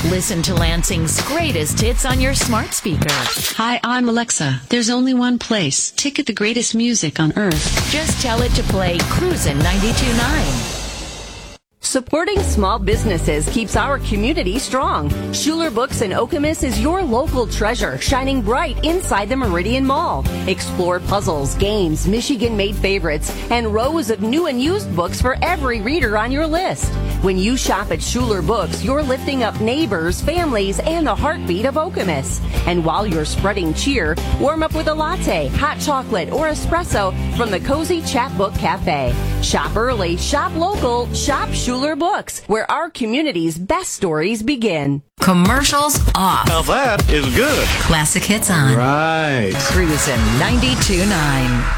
Listen to Lansing's greatest hits on your smart speaker. Hi, I'm Alexa. There's only one place to get the greatest music on earth. Just tell it to play Cruisin' 92.9. Supporting small businesses keeps our community strong. Schuler Books in Okemos is your local treasure, shining bright inside the Meridian Mall. Explore puzzles, games, Michigan-made favorites, and rows of new and used books for every reader on your list. When you shop at Schuler Books, you're lifting up neighbors, families, and the heartbeat of Okemos. And while you're spreading cheer, warm up with a latte, hot chocolate, or espresso from the Cozy Chapbook Cafe. Shop early, shop local, shop Schuler Books, where our community's best stories begin. Commercials off. Now that is good. Classic hits on. Right. Cruisin' 92.9.